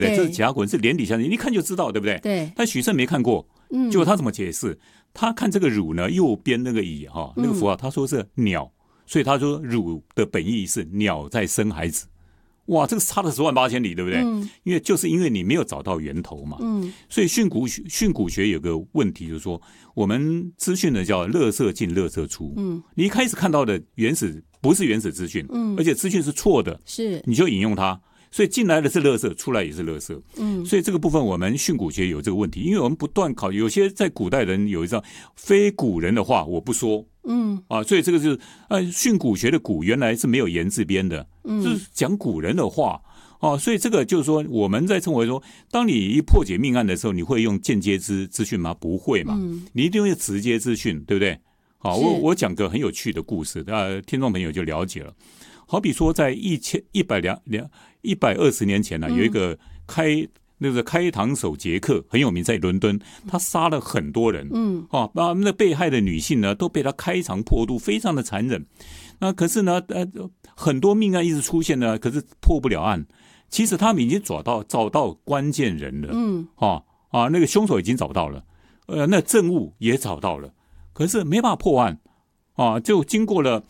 对，这是甲骨文，是连底下的，你一看就知道，对不对？ 对。 但许慎没看过，结果他怎么解释？他看这个汝呢，右边那个乙哈，那个符号，他说是鸟，所以他说汝的本意是鸟在生孩子。哇，这个差了10万8千里，对不对？因为你没有找到源头嘛。所以训诂学有个问题，就是说我们资讯呢叫垃圾进垃圾出。你一开始看到的不是原始资讯，而且资讯是错的， 是你就引用它。所以进来的是垃圾，出来也是垃圾。所以这个部分我们训诂学有这个问题，因为我们不断考，有些在古代人有一招非古人的话我不说。所以这个就是训诂学的诂原来是没有言字边的，就是讲古人的话。所以这个就是说我们在称为说，当你一破解命案的时候，你会用间接资讯吗？不会嘛，你一定用直接资讯，对不对？好，我讲个很有趣的故事，听众朋友就了解了。好比说在120年前呢，有一个开膛手杰克很有名，在伦敦，他杀了很多人，把那被害的女性呢都被他开肠破肚，非常的残忍。那可是呢，很多命案一直出现呢，可是破不了案。其实他们已经找到关键人了，那个凶手已经找到了，那证物也找到了，可是没办法破案，就经过了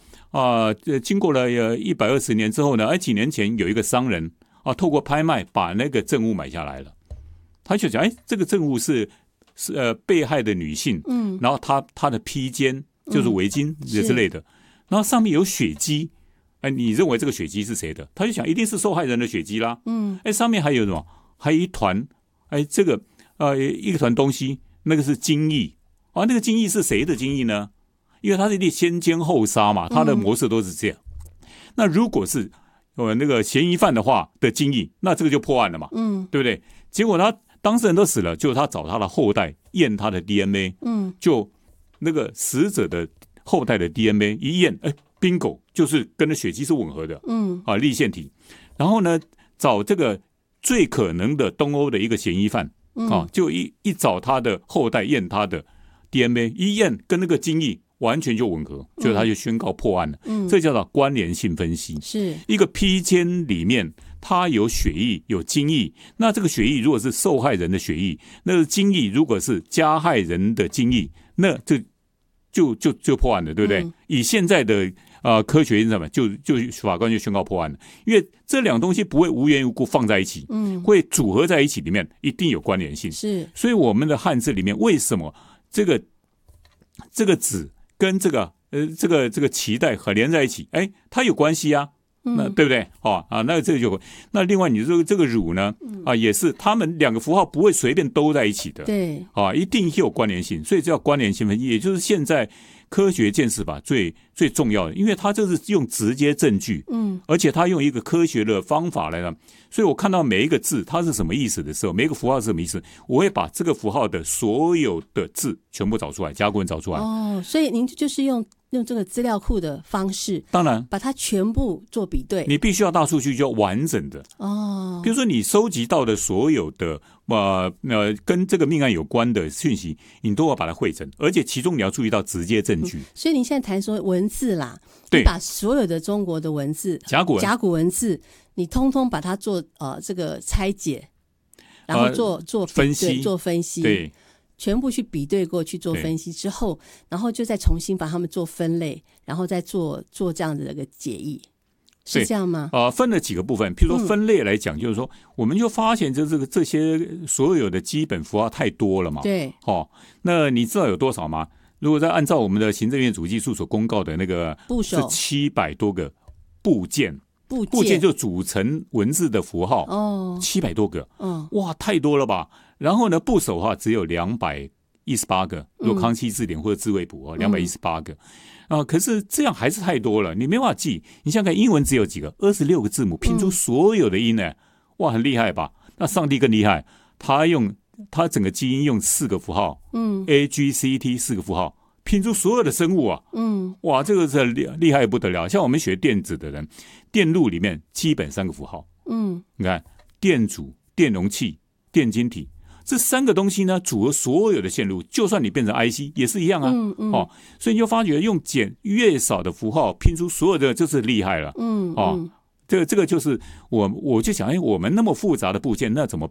120年之后呢，几年前有一个商人透过拍卖把那个证物买下来了。他就讲，这个证物是被害的女性，然后她的披肩就是围巾之类的，然后上面有血迹，你认为这个血迹是谁的？他就想一定是受害人的血迹啦。上面还有什么？还有一团，这个一团东西，那个是精液那个精液是谁的精液呢？因为他是一定先奸后杀嘛，他的模式都是这样。那如果是那个嫌疑犯的话的精液，那这个就破案了嘛，对不对？结果他当事人都死了，就他找他的后代验他的 DNA，就那个死者的后代的 DNA 一验，bingo， 就是跟那血迹是吻合的，粒线体。然后呢，找这个最可能的东欧的一个嫌疑犯，就一找他的后代验他的 DNA， 一验跟那个精液完全就吻合，所以他就宣告破案了。这叫做关联性分析。是一个披肩里面，它有血液有精液，那这个血液如果是受害人的血液，那个精液如果是加害人的精液，那就破案了，对不对？以现在的科学什么，就法官就宣告破案了，因为这两东西不会无缘无故放在一起，会组合在一起，里面一定有关联性。是，所以我们的汉字里面为什么这个子跟这个脐带和连在一起，它有关系啊，那对不对？那这个就那另外你说这个汝呢，也是他们两个符号不会随便都在一起的，对，一定有关联性，所以叫关联性分析，也就是现在科学鉴识法最重要的，因为它就是用直接证据，而且它用一个科学的方法来，所以我看到每一个字它是什么意思的时候，每一个符号是什么意思，我会把这个符号的所有的字全部找出来，甲骨文找出来。所以您就是用这个资料库的方式，当然把它全部做比对。你必须要大数据，就要完整的比如说你收集到的所有的跟这个命案有关的讯息，你都要把它汇整，而且其中你要注意到直接证据。所以您现在谈说文字啦，你把所有的中国的文字甲骨文字，你通通把它做这个拆解，然后做分析，对。全部去比对过去做分析之后，然后就再重新把它们做分类，然后再做这样的一个解译，是这样吗？分了几个部分，譬如说分类来讲，就是说我们就发现这些所有的基本符号太多了嘛。对，那你知道有多少吗？如果再按照我们的行政院主计处所公告的那个部首，是700多个部件就组成文字的符号，700多个，哇，太多了吧？然后呢，部首的话只有218个，如果康熙字典或者字卫补218个，可是这样还是太多了，你没办法记。你想想看，英文只有几个，26个字母拼出所有的音呢，哇，很厉害吧？那上帝更厉害，他整个基因用4个符号，A G C T 4个符号拼出所有的生物啊，哇，这个是厉害不得了。像我们学电子的人，电路里面基本3个符号，你看电阻、电容器、电晶体。这3个东西呢，组合所有的线路，就算你变成 IC 也是一样啊。所以你就发觉用越少的符号拼出所有的，就是厉害了。 这个就是我就想，我们那么复杂的部件，那怎么